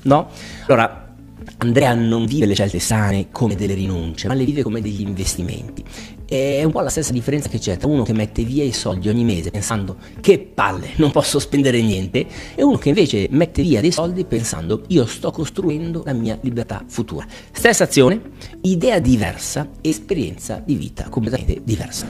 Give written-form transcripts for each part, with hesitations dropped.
no? Allora, Andrea non vive le scelte sane come delle rinunce, ma le vive come degli investimenti. È un po' la stessa differenza che c'è tra uno che mette via i soldi ogni mese pensando che palle, non posso spendere niente, e uno che invece mette via dei soldi pensando io sto costruendo la mia libertà futura. Stessa azione, idea diversa, esperienza di vita completamente diversa.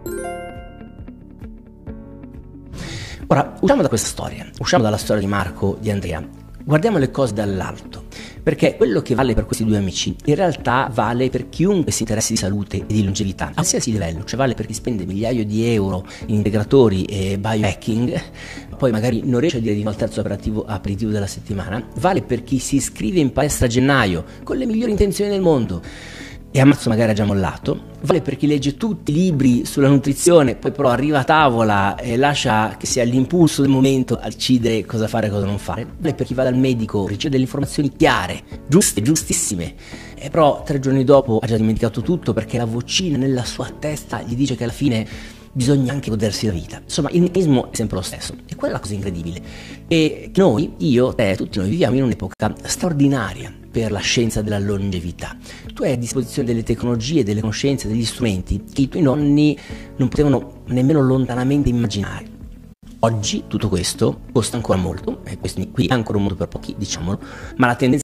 Ora, usciamo da questa storia, usciamo dalla storia di Marco, di Andrea, guardiamo le cose dall'alto, perché quello che vale per questi due amici in realtà vale per chiunque si interessi di salute e di longevità, a qualsiasi livello, cioè vale per chi spende migliaia di euro in integratori e biohacking, poi magari non riesce a dire di no al terzo aperitivo della settimana, vale per chi si iscrive in palestra a gennaio con le migliori intenzioni del mondo e a marzo magari ha già mollato, vale per chi legge tutti i libri sulla nutrizione, poi però arriva a tavola e lascia che sia l'impulso del momento a decidere cosa fare e cosa non fare, vale per chi va dal medico, riceve delle informazioni chiare, giuste, giustissime, e però 3 giorni dopo ha già dimenticato tutto perché la vocina nella sua testa gli dice che alla fine bisogna anche godersi la vita. Insomma, il meccanismo è sempre lo stesso e quella è la cosa incredibile. E noi, io, te, tutti noi viviamo in un'epoca straordinaria per la scienza della longevità. Tu hai a disposizione delle tecnologie, delle conoscenze, degli strumenti che i tuoi nonni non potevano nemmeno lontanamente immaginare. Oggi tutto questo costa ancora molto, e questo qui è ancora un mondo per pochi, diciamolo, ma la tendenza